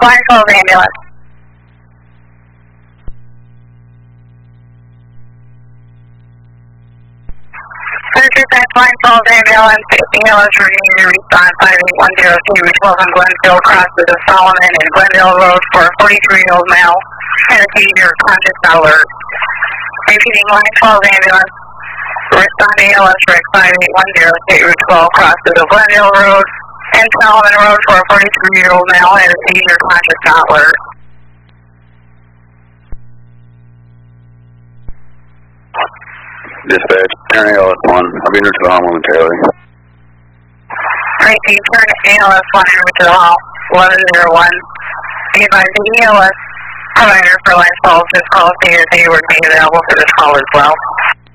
Line 12 ambulance. Center Tech Line 12 ambulance. ELS ready to respond 58103 with 12 on Glenville crosses of Solomon and Glenville Road for a 43-year-old male and a seizure conscious alert. Repeating Line 12 ambulance. Respond to ELS Rec 58103 State Route 12 crosses of Glenville Road and Solomon Road for a 43-year-old male and a seizure conscious alert. Dispatch, turn ALS-1. I'll be near to the home momentarily. Repeat, turn ALS-1 over to the hall, 1101. Be advised, the ELS provider for Line 12 just called to see if they would be available for this call as well.